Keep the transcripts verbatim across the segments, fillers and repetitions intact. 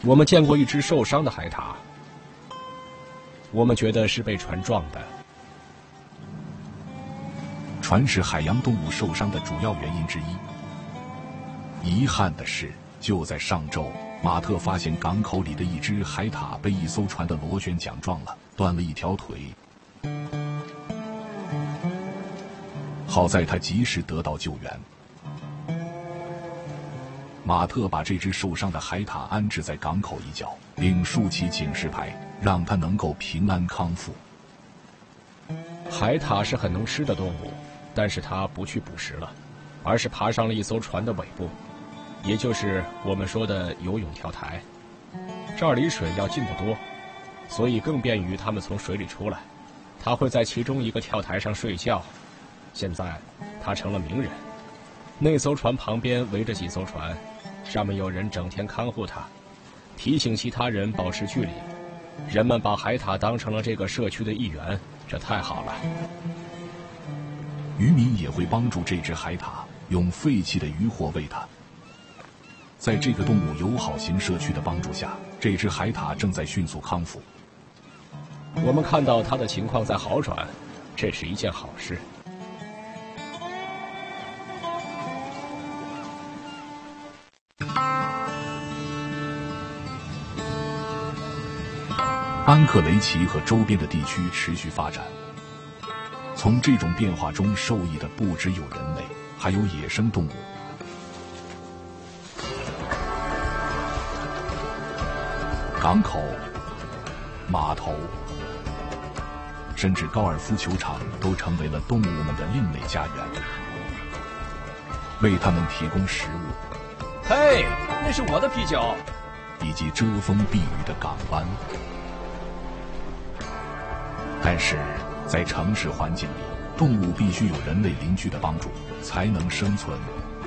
我们见过一只受伤的海獭，我们觉得是被船撞的。 船是海洋动物受伤的主要原因之一。遗憾的是，就在上周，马特发现港口里的一只海獭被一艘船的螺旋桨撞了，断了一条腿。好在他及时得到救援。马特把这只受伤的海獭安置在港口一角，并竖起警示牌，让它能够平安康复。 海獭是很能吃的动物，但是它不去捕食了，而是爬上了一艘船的尾部，也就是我们说的游泳跳台。这儿离水要近得多，所以更便于它们从水里出来。它会在其中一个跳台上睡觉。现在它成了名人。那艘船旁边围着几艘船，上面有人整天看护它，提醒其他人保持距离。人们把海獭当成了这个社区的一员，这太好了。 渔民也会帮助这只海獭，用废弃的渔获喂它。在这个动物友好型社区的帮助下，这只海獭正在迅速康复。 我们看到它的情况在好转，这是一件好事。 安克雷奇和周边的地区持续发展。从这种变化中受益的不只有人类，还有野生动物。港口、码头，甚至高尔夫球场都成为了动物们的另类家园，为它们提供食物。 嘿，那是我的啤酒。 以及遮风避雨的港湾。但是在城市环境里，动物必须有人类邻居的帮助才能生存。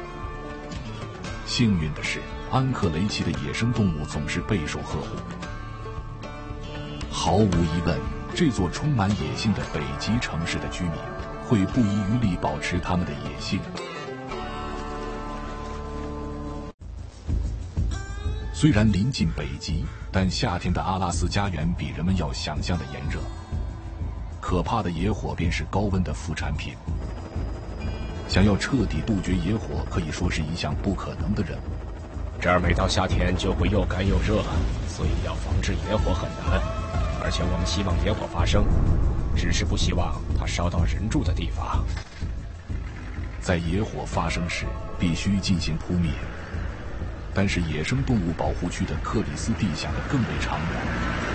幸运的是，安克雷奇的野生动物总是备受呵护。毫无疑问，这座充满野性的北极城市的居民会不遗余力保持他们的野性。虽然临近北极，但夏天的阿拉斯加远比人们要想象的炎热。可怕的野火便是高温的副产品。想要彻底杜绝野火，可以说是一项不可能的任务。 这儿每到夏天就会又干又热，所以要防治野火很难。而且我们希望野火发生，只是不希望它烧到人住的地方。 在野火发生时，必须进行扑灭。但是野生动物保护区的克里斯蒂想得更为长远。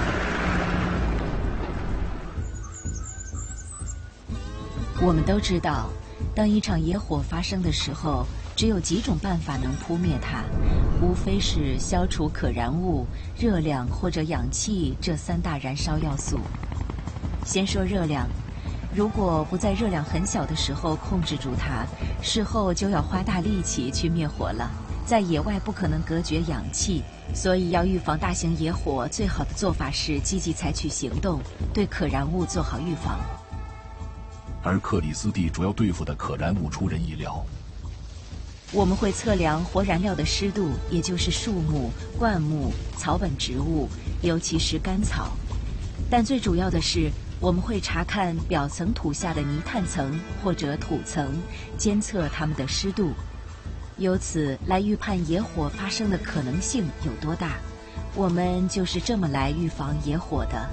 我们都知道，当一场野火发生的时候，只有几种办法能扑灭它，无非是消除可燃物、热量或者氧气这三大燃烧要素。先说热量，如果不在热量很小的时候控制住它，事后就要花大力气去灭火了。在野外不可能隔绝氧气，所以要预防大型野火，最好的做法是积极采取行动，对可燃物做好预防。 而克里斯蒂主要对付的可燃物出人意料。 我们会测量活燃料的湿度，也就是树木、灌木、草本植物，尤其是干草。但最主要的是，我们会查看表层土下的泥炭层或者土层，监测它们的湿度，由此来预判野火发生的可能性有多大。我们就是这么来预防野火的。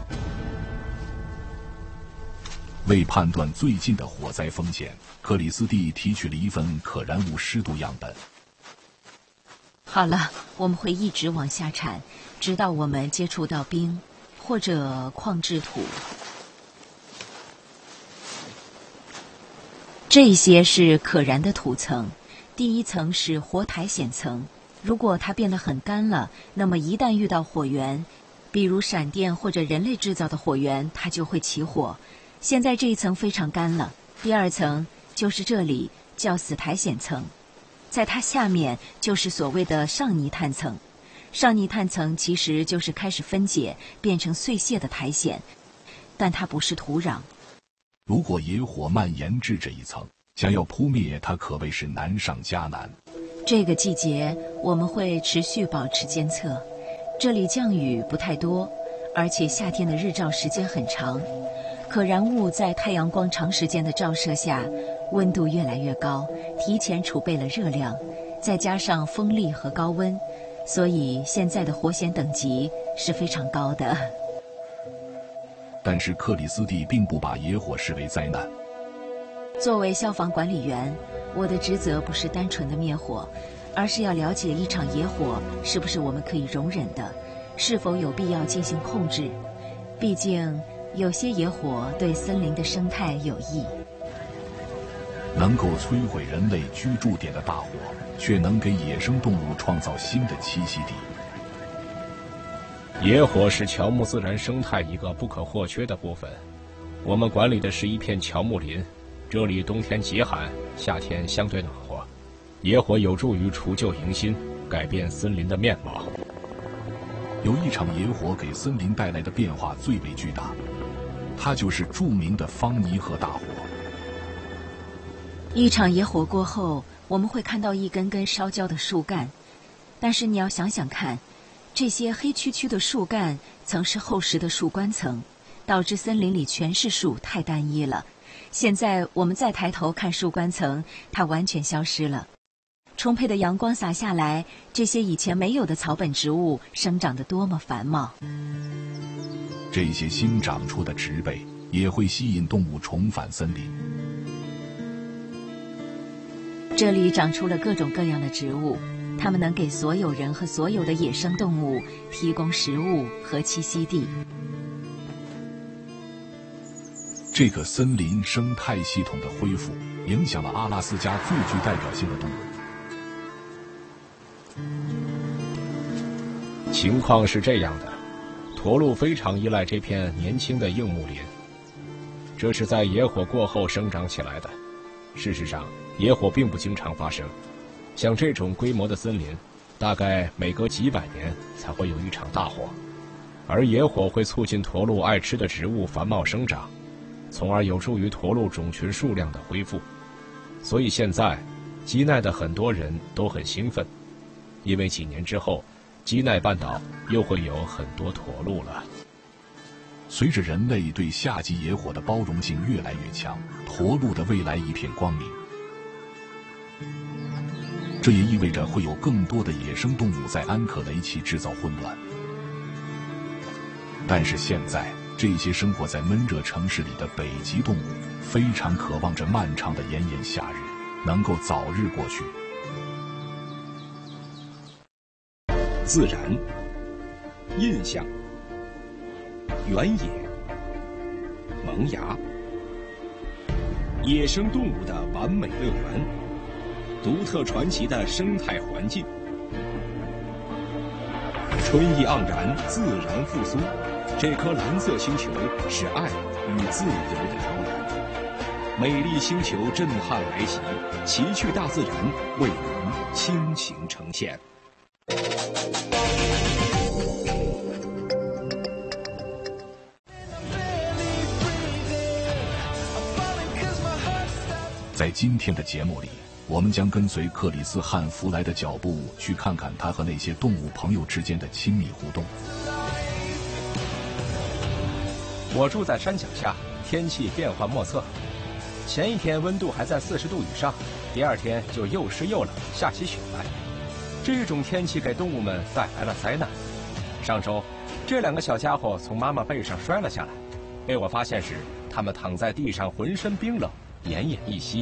为判断最近的火灾风险，克里斯蒂提取了一份可燃物湿度样本。 好了，我们会一直往下铲，直到我们接触到冰或者矿质土。这些是可燃的土层，第一层是活苔藓层。如果它变得很干了，那么一旦遇到火源，比如闪电或者人类制造的火源，它就会起火。现在这一层非常干了。第二层就是这里，叫死苔藓层，在它下面就是所谓的上泥炭层。上泥炭层其实就是开始分解变成碎屑的苔藓，但它不是土壤。 如果野火蔓延至这一层，想要扑灭它可谓是难上加难。 这个季节我们会持续保持监测， 这里降雨不太多，而且夏天的日照时间很长，可燃物在太阳光长时间的照射下，温度越来越高，提前储备了热量，再加上风力和高温，所以现在的火险等级是非常高的。 但是克里斯蒂并不把野火视为灾难。 作为消防管理员，我的职责不是单纯的灭火，而是要了解一场野火是不是我们可以容忍的，是否有必要进行控制。毕竟有些野火对森林的生态有益。 能够摧毁人类居住点的大火，却能给野生动物创造新的栖息地。 野火是乔木自然生态一个不可或缺的部分。我们管理的是一片乔木林，这里冬天极寒，夏天相对暖和。野火有助于除旧迎新，改变森林的面貌。 有一场野火给森林带来的变化最为巨大，它就是著名的方尼河大火。 一场野火过后，我们会看到一根根烧焦的树干，但是你要想想看，这些黑黢黢的树干曾是厚实的树冠层，导致森林里全是树，太单一了。现在我们再抬头看树冠层，它完全消失了。充沛的阳光洒下来，这些以前没有的草本植物生长得多么繁茂。 这些新长出的植被也会吸引动物重返森林。 这里长出了各种各样的植物，它们能给所有人和所有的野生动物提供食物和栖息地。 这个森林生态系统的恢复，影响了阿拉斯加最具代表性的动物。 情况是这样的，驼鹿非常依赖这片年轻的硬木林，这是在野火过后生长起来的。事实上，野火并不经常发生，像这种规模的森林，大概每隔几百年才会有一场大火，而野火会促进驼鹿爱吃的植物繁茂生长，从而有助于驼鹿种群数量的恢复。所以现在，基奈的很多人都很兴奋，因为几年之后，基奈半岛又会有很多驼鹿了。 随着人类对夏季野火的包容性越来越强，驼鹿的未来一片光明。这也意味着会有更多的野生动物在安可雷奇制造混乱。但是现在，这些生活在闷热城市里的北极动物非常渴望着漫长的炎炎夏日能够早日过去。 自然、印象、原野、萌芽，野生动物的完美乐园，独特传奇的生态环境，春意盎然，自然复苏。这颗蓝色星球是爱与自由的摇篮，美丽星球震撼来袭，奇趣大自然为您倾情呈现。 在今天的节目里，我们将跟随克里斯汉弗莱的脚步，去看看他和那些动物朋友之间的亲密互动。 我住在山脚下，天气变幻莫测。前一天温度还在四十度以上，第二天就又湿又冷，下起雪来。这种天气给动物们带来了灾难。上周，这两个小家伙从妈妈背上摔了下来，被我发现时，他们躺在地上，浑身冰冷，奄奄一息。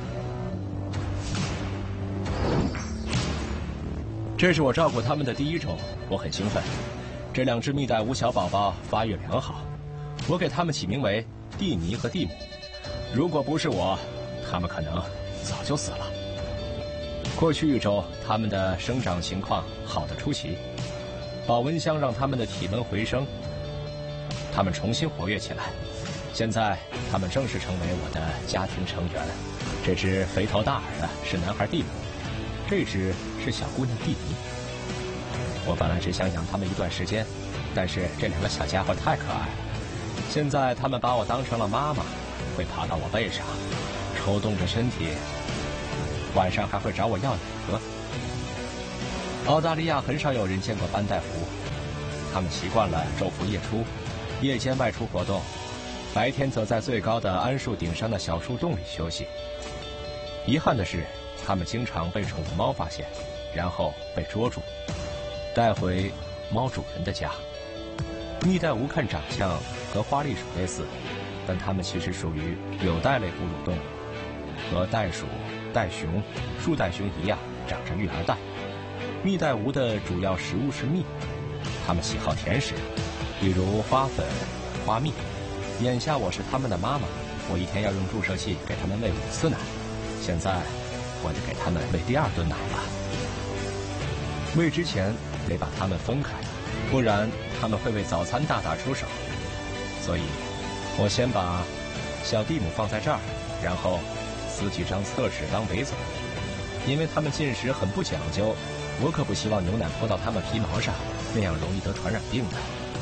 这是我照顾他们的第一周，我很兴奋。这两只蜜袋鼯小宝宝发育良好，我给他们起名为蒂尼和蒂米。如果不是我，他们可能早就死了。过去一周，他们的生长情况好得出奇，保温箱让他们的体温回升，他们重新活跃起来。现在，他们正式成为我的家庭成员。这只肥头大耳的是男孩蒂姆，这只是小姑娘蒂尼。我本来只想养他们一段时间，但是这两个小家伙太可爱了。现在他们把我当成了妈妈，会爬到我背上，抽动着身体，晚上还会找我要奶喝。澳大利亚很少有人见过斑带鼯， 他们习惯了昼伏夜出，夜间外出活动，白天则在最高的桉树顶上的小树洞里休息。遗憾的是，它们经常被宠物猫发现，然后被捉住，带回猫主人的家。蜜袋鼯看长相和花栗鼠类似，但它们其实属于柳带类哺乳动物，和袋鼠、袋熊、树袋熊一样，长着育儿袋。蜜袋鼯的主要食物是蜜，它们喜好甜食，比如花粉、花蜜。眼下我是它们的妈妈，我一天要用注射器给它们喂五次奶，现在我就给它们喂第二顿奶了。喂之前得把它们分开，不然它们会为早餐大打出手。所以，我先把小蒂姆放在这儿，然后撕几张厕纸当围嘴，因为它们进食很不讲究，我可不希望牛奶泼到它们皮毛上，那样容易得传染病的。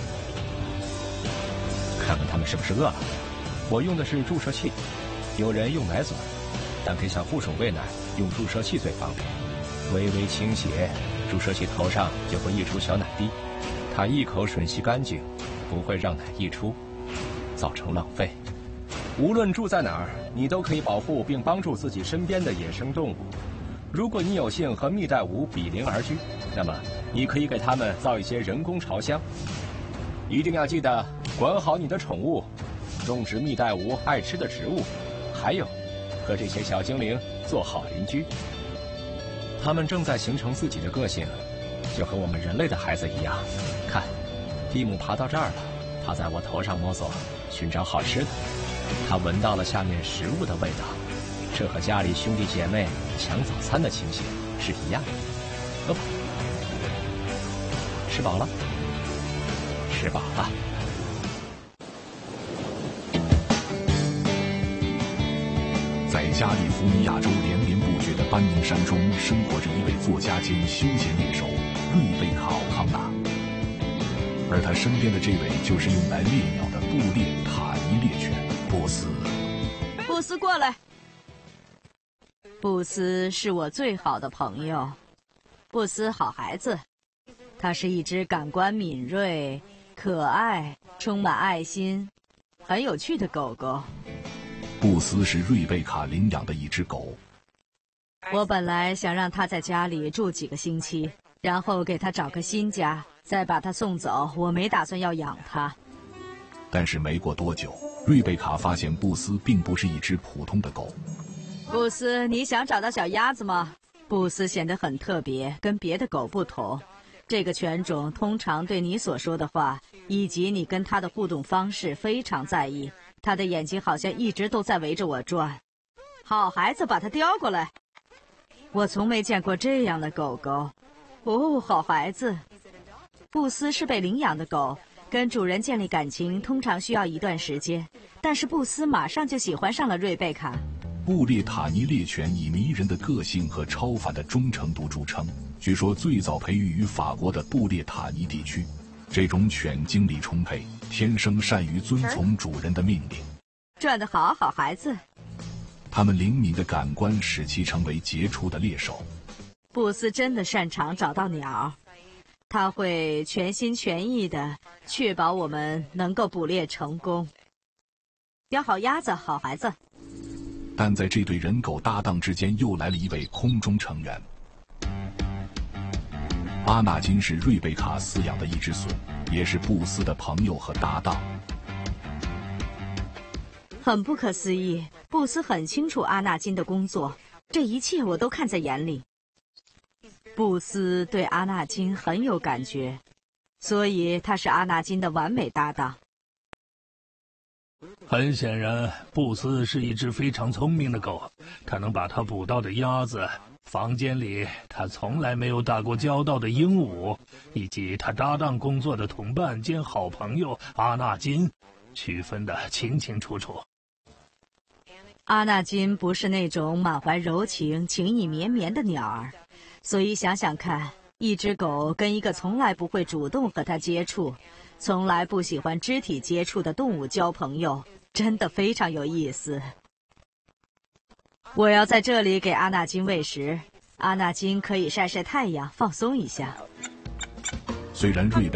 看看它们是不是饿了。我用的是注射器，有人用奶嘴，但给小负鼠喂奶用注射器最方便。微微倾斜，注射器头上就会溢出小奶滴，它一口吮吸干净，不会让奶溢出，造成浪费。无论住在哪儿，你都可以保护并帮助自己身边的野生动物。如果你有幸和蜜袋鼯比邻而居，那么你可以给它们造一些人工巢箱。一定要记得管好你的宠物，种植蜜袋鼯爱吃的植物，还有和这些小精灵做好邻居。它们正在形成自己的个性，就和我们人类的孩子一样。看，蒂姆爬到这儿了，他在我头上摸索，寻找好吃的。他闻到了下面食物的味道，这和家里兄弟姐妹抢早餐的情形是一样的。喝吧，吃饱了，吃饱了。 在加利福尼亚州连绵不绝的班宁山中，生活着一位作家兼休闲猎手瑞贝卡·奥康纳，而他身边的这位就是用来猎鸟的布列塔尼猎犬波斯。 布斯过来。布斯是我最好的朋友。布斯好孩子，他是一只感官敏锐、可爱、充满爱心、很有趣的狗狗。 布斯是瑞贝卡领养的一只狗。 我本来想让他在家里住几个星期，然后给他找个新家，再把他送走。我没打算要养他。 但是没过多久，瑞贝卡发现布斯并不是一只普通的狗。 布斯，你想找到小鸭子吗？布斯显得很特别，跟别的狗不同。这个犬种通常对你所说的话，以及你跟它的互动方式非常在意。它的眼睛好像一直都在围着我转。好孩子，把它叼过来。我从没见过这样的狗狗。哦，好孩子。布斯是被领养的狗，跟主人建立感情通常需要一段时间，但是布斯马上就喜欢上了瑞贝卡。 布列塔尼猎犬以迷人的个性和超凡的忠诚度著称，据说最早培育于法国的布列塔尼地区。这种犬精力充沛，天生善于遵从主人的命令。 转得好，好孩子。 他们灵敏的感官使其成为杰出的猎手。 布斯真的擅长找到鸟，他会全心全意地确保我们能够捕猎成功。养好鸭子，好孩子。 但在这对人狗搭档之间，又来了一位空中成员。阿纳金是瑞贝卡饲养的一只隼，也是布斯的朋友和搭档。 很不可思议，布斯很清楚阿纳金的工作，这一切我都看在眼里。布斯对阿纳金很有感觉，所以他是阿纳金的完美搭档。 很显然，布斯是一只非常聪明的狗，它能把它捕到的鸭子、房间里他从来没有打过交道的鹦鹉，以及他搭档工作的同伴兼好朋友阿纳金，区分得清清楚楚。 阿纳金不是那种满怀柔情、情意绵绵的鸟儿，所以想想看，一只狗跟一个从来不会主动和它接触、从来不喜欢肢体接触的动物交朋友，真的非常有意思。我要在这里给阿纳金喂食，阿纳金可以晒晒太阳，放松一下。 虽然瑞贝